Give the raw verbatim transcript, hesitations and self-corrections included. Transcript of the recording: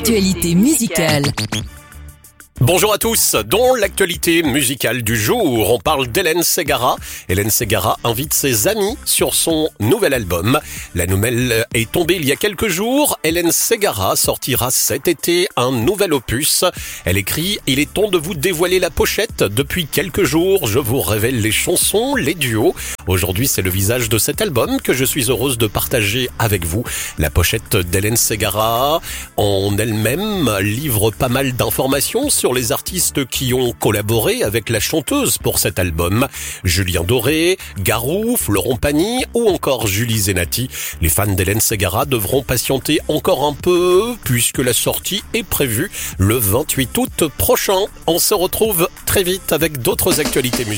l'actualité musicale. Bonjour à tous, dans l'actualité musicale du jour, on parle d'Hélène Ségara. Hélène Ségara invite ses amis sur son nouvel album. La nouvelle est tombée il y a quelques jours. Hélène Ségara sortira cet été un nouvel opus. Elle écrit « Il est temps de vous dévoiler la pochette. Depuis quelques jours, je vous révèle les chansons, les duos. Aujourd'hui, c'est le visage de cet album que je suis heureuse de partager avec vous. » La pochette d'Hélène Ségara en elle-même livre pas mal d'informations sur les artistes qui ont collaboré avec la chanteuse pour cet album. Julien Doré, Garou, Florent Pagny ou encore Julie Zenati. Les fans d'Hélène Ségara devront patienter encore un peu puisque la sortie est prévue le vingt-huit août prochain. On se retrouve très vite avec d'autres actualités musicales.